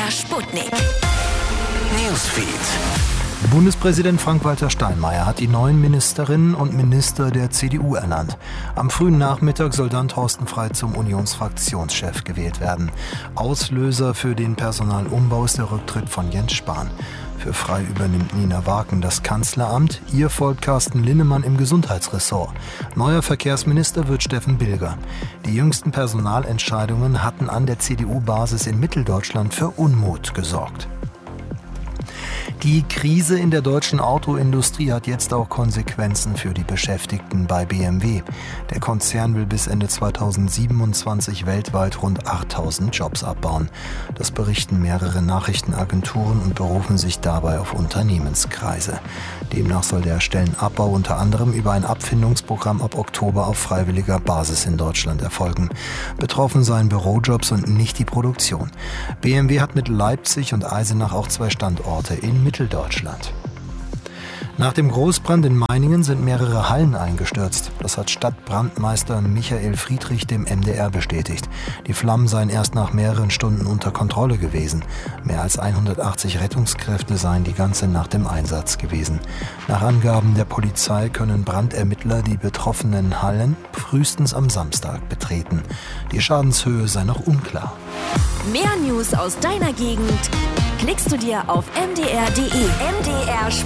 MDR Sputnik. Newsfeed. Bundespräsident Frank-Walter Steinmeier hat die neuen Ministerinnen und Minister der CDU ernannt. Am frühen Nachmittag soll dann Thorsten Frey zum Unionsfraktionschef gewählt werden. Auslöser für den Personalumbau ist der Rücktritt von Jens Spahn. Für Frey übernimmt Nina Wagen das Kanzleramt. Ihr folgt Carsten Linnemann im Gesundheitsressort. Neuer Verkehrsminister wird Steffen Bilger. Die jüngsten Personalentscheidungen hatten an der CDU-Basis in Mitteldeutschland für Unmut gesorgt. Die Krise in der deutschen Autoindustrie hat jetzt auch Konsequenzen für die Beschäftigten bei BMW. Der Konzern will bis Ende 2027 weltweit rund 8000 Jobs abbauen. Das berichten mehrere Nachrichtenagenturen und berufen sich dabei auf Unternehmenskreise. Demnach soll der Stellenabbau unter anderem über ein Abfindungsprogramm ab Oktober auf freiwilliger Basis in Deutschland erfolgen. Betroffen seien Bürojobs und nicht die Produktion. BMW hat mit Leipzig und Eisenach auch 2 Standorte in Mitteldeutschland. Nach dem Großbrand in Meiningen sind mehrere Hallen eingestürzt. Das hat Stadtbrandmeister Michael Friedrich dem MDR bestätigt. Die Flammen seien erst nach mehreren Stunden unter Kontrolle gewesen. Mehr als 180 Rettungskräfte seien die ganze Nacht im Einsatz gewesen. Nach Angaben der Polizei können Brandermittler die betroffenen Hallen frühestens am Samstag betreten. Die Schadenshöhe sei noch unklar. Mehr News aus deiner Gegend klickst du dir auf mdr.de. MDR